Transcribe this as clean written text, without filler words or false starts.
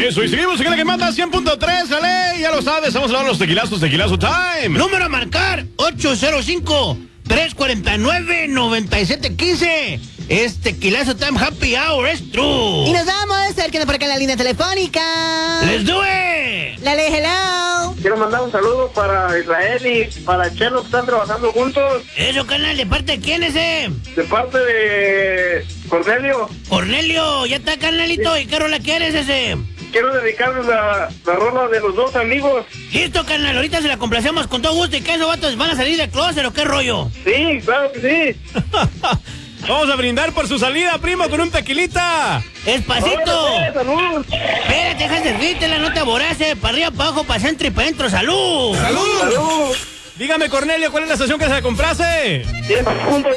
Eso, y seguimos en la que manda 100.3, Ale, ya lo sabes, vamos a hablar de los tequilazos, tequilazo time. Número a marcar, 805-349-9715. Es Tequilazo Time Happy Hour, es true. Y nos vamos, a ver quién por acá en la línea telefónica. ¡Let's do it! Dale, hello. Quiero mandar un saludo para Israel y para Chelo, que están trabajando juntos. Eso, canal, ¿de parte de quién ese? De parte de Cornelio. Cornelio, ya está, canalito. ¿Y qué rola quieres ese? Quiero dedicarles la rola de los dos amigos. Listo, canal, ahorita se la complacemos con todo gusto. ¿Y qué, esos vatos van a salir de closet o qué rollo? Sí, claro que sí. Vamos a brindar por su salida, primo, con un tequilita. ¡Despacito! ¡Salud! Espérate, deja de servírtela, no te aboraces. Para arriba, para abajo, para centro y para adentro. ¡Salud! ¡Salud! ¡Salud! Dígame, Cornelio, ¿cuál es la estación que se la comprase? 10.3